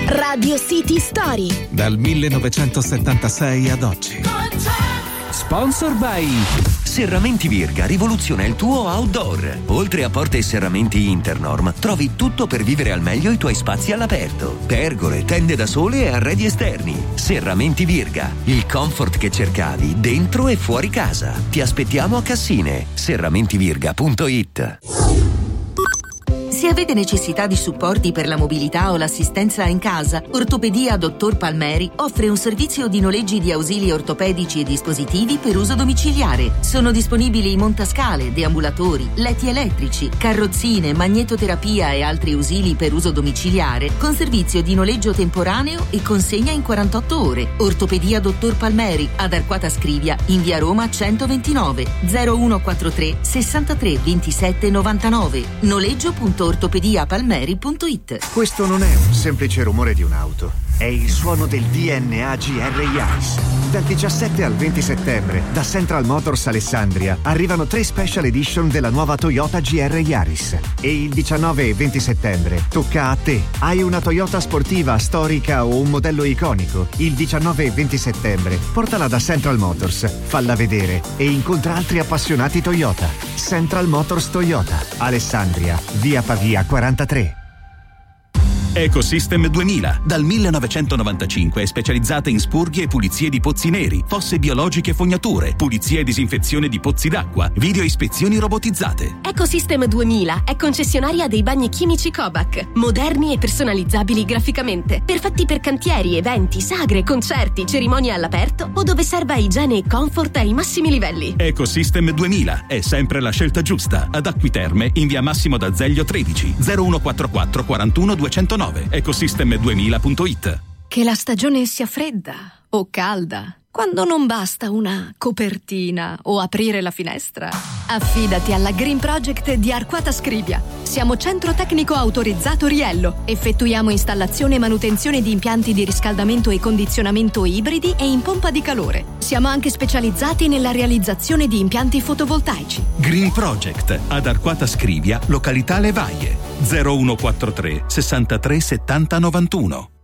Radio City Story. Dal 1976 ad oggi. Sponsor by Serramenti Virga rivoluziona il tuo outdoor. Oltre a porte e serramenti Internorm, trovi tutto per vivere al meglio i tuoi spazi all'aperto. Pergole, tende da sole e arredi esterni. Serramenti Virga, il comfort che cercavi dentro e fuori casa. Ti aspettiamo a Cassine. serramentivirga.it. Se avete necessità di supporti per la mobilità o l'assistenza in casa, Ortopedia Dottor Palmeri offre un servizio di noleggi di ausili ortopedici e dispositivi per uso domiciliare. Sono disponibili montascale, deambulatori, letti elettrici, carrozzine, magnetoterapia e altri ausili per uso domiciliare con servizio di noleggio temporaneo e consegna in 48 ore. Ortopedia Dottor Palmeri ad Arquata Scrivia in via Roma 129 0143 63 27 99. Noleggio.ortopediapalmeri.it. Questo non è un semplice rumore di un'auto, è il suono del DNA GR Yaris. Dal 17 al 20 settembre, da Central Motors Alessandria, arrivano 3 special edition della nuova Toyota GR Yaris. E il 19 e 20 settembre tocca a te. Hai una Toyota sportiva, storica o un modello iconico? Il 19 e 20 settembre portala da Central Motors, falla vedere e incontra altri appassionati Toyota. Central Motors Toyota, Alessandria, via Pavia 43. Ecosystem 2000, dal 1995 è specializzata in spurghe e pulizie di pozzi neri, fosse biologiche e fognature, pulizia e disinfezione di pozzi d'acqua, video ispezioni robotizzate. Ecosystem 2000 è concessionaria dei bagni chimici Kovac, moderni e personalizzabili graficamente, perfetti per cantieri, eventi, sagre, concerti, cerimonie all'aperto o dove serva igiene e comfort ai massimi livelli. Ecosystem 2000 è sempre la scelta giusta, ad Acquiterme in via Massimo d'Azeglio 13 0144 41 209. Ecosystem2000.it. Che la stagione sia fredda o calda, quando non basta una copertina o aprire la finestra, affidati alla Green Project di Arquata Scrivia. Siamo centro tecnico autorizzato Riello. Effettuiamo installazione e manutenzione di impianti di riscaldamento e condizionamento ibridi e in pompa di calore. Siamo anche specializzati nella realizzazione di impianti fotovoltaici. Green Project ad Arquata Scrivia, località Levaie 0143 63 70 91.